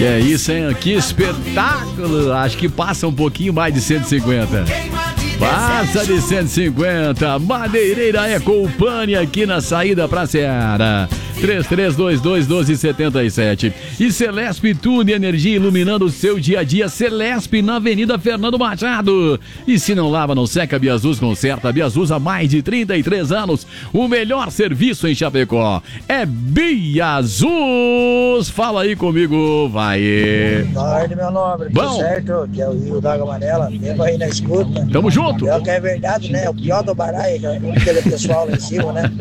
É isso, hein? Que espetáculo! Acho que passa um pouquinho mais de 150. Passa de 150. Madeireira Ecopane aqui na saída pra Seara. 3322-1277. E Celesp Tudo Energia iluminando o seu dia a dia. Celesp na Avenida Fernando Machado. E se não lava, não seca, Biazus conserta. Biazus há mais de 33 anos. O melhor serviço em Chapecó é Biazus. Fala aí comigo, vai. Boa tarde, meu nobre. Bom. Tudo certo? Que é o Rio d'Água Amarela. Mesmo aí na escuta. Tamo junto. É o que é verdade, né? O pior do Baraia, aquele pessoal lá em cima, né?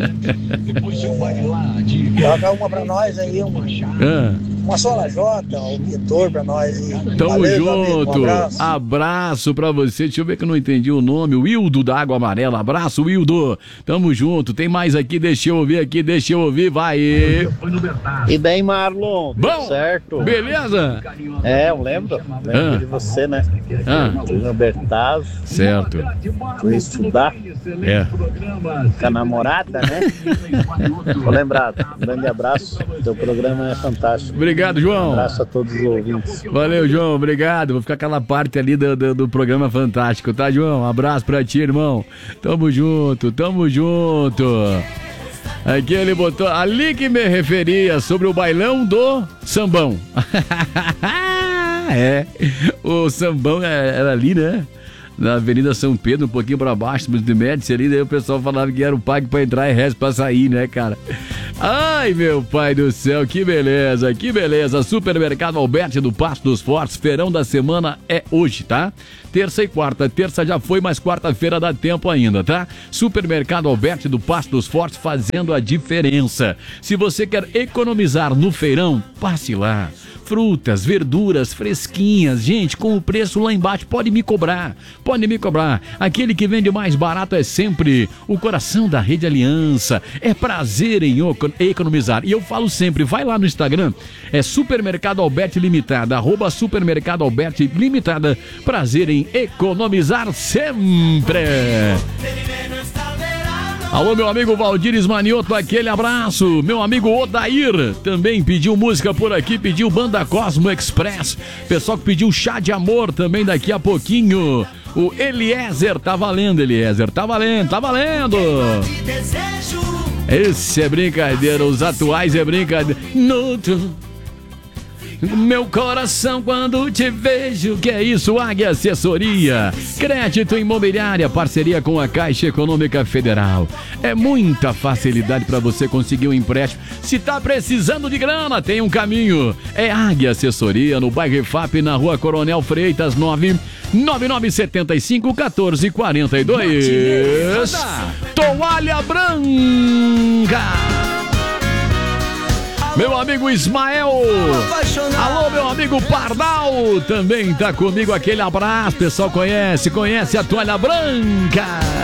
Joga uma pra nós aí, uma Sola Jota, um pintor pra nós aí. Tamo Valeu, junto. amigo, um abraço pra você. Deixa eu ver que eu não entendi o nome. O Wildo da Água Amarela. Abraço, Wildo. Tamo junto. Tem mais aqui, deixa eu ouvir, vai. E bem, Marlon, tudo Bom, certo? beleza? Eu lembro de você, né? No Bertazzo, Certo. fui estudar É. com a namorada, né? Tô lembrado, um grande abraço, teu programa é fantástico. Obrigado, João. Abraço a todos os ouvintes. Valeu, João, obrigado. Vou ficar aquela parte ali do programa fantástico, tá, João? Abraço pra ti, irmão. Tamo junto. Aqui ele botou, ali que me referia sobre o bailão do sambão. O sambão era ali, né? Na Avenida São Pedro, um pouquinho pra baixo, de Médici ali, daí o pessoal falava que era o pague pra entrar e resto pra sair, né, cara? Ai, meu pai do céu, que beleza. Supermercado Alberti do Passo dos Fortes, feirão da semana é hoje, tá? Terça e quarta, terça já foi, mas quarta-feira dá tempo ainda, tá? Supermercado Alberti do Passo dos Fortes fazendo a diferença. Se você quer economizar no feirão, passe lá. Frutas, verduras fresquinhas, gente, com o preço lá embaixo, pode me cobrar. Aquele que vende mais barato é sempre o coração da Rede Aliança. É prazer em economizar. E eu falo sempre, vai lá no Instagram, é Supermercado Alberti Limitada, @Supermercado Alberti Limitada. Prazer em economizar sempre. Alô, meu amigo Valdir Manioto, aquele abraço. Meu amigo Odair também pediu música por aqui, pediu Banda Cosmo Express. Pessoal que pediu Chá de Amor também daqui a pouquinho. O Eliezer, tá valendo. Esse é brincadeira, os atuais é brincadeira. Meu coração quando te vejo, que é isso, Águia Assessoria, crédito imobiliária, parceria com a Caixa Econômica Federal. É muita facilidade para você conseguir um empréstimo. Se tá precisando de grana, tem um caminho. É Águia Assessoria, no bairro EFAP, na Rua Coronel Freitas, 99975-1442. Toalha Branca. Meu amigo Ismael, alô, meu amigo Pardal, também tá comigo, aquele abraço, pessoal conhece a Toalha Branca.